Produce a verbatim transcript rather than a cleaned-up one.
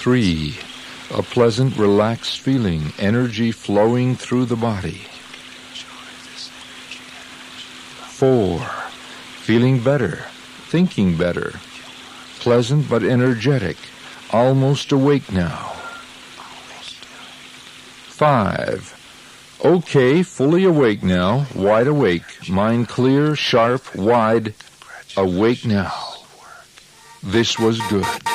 Three, a pleasant, relaxed feeling, energy flowing through the body. Four, feeling better, thinking better, pleasant but energetic, almost awake now. Five, okay, fully awake now, wide awake, mind clear, sharp, wide, awake now. This was good.